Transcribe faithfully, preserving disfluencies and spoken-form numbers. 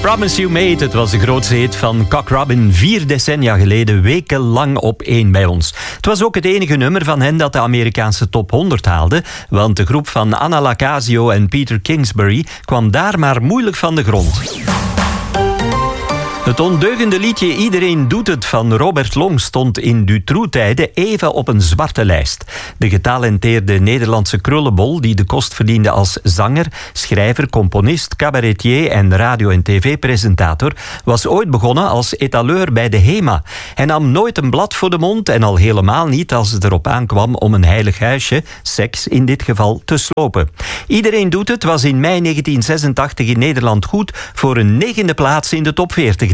Promise You Made, het was de grootste hit van Cock Robin vier decennia geleden, wekenlang op één bij ons. Het was ook het enige nummer van hen dat de Amerikaanse top honderd haalde, want de groep van Anna Lacasio en Peter Kingsbury kwam daar maar moeilijk van de grond. Het ondeugende liedje Iedereen doet het van Robert Long stond in Dutroux-tijden even op een zwarte lijst. De getalenteerde Nederlandse krullenbol die de kost verdiende als zanger, schrijver, componist, cabaretier en radio- en tv-presentator was ooit begonnen als etaleur bij de HEMA. Hij nam nooit een blad voor de mond en al helemaal niet als het erop aankwam om een heilig huisje, seks in dit geval, te slopen. Iedereen doet het was in mei negentien zesentachtig in Nederland goed voor een negende plaats in de top veertig.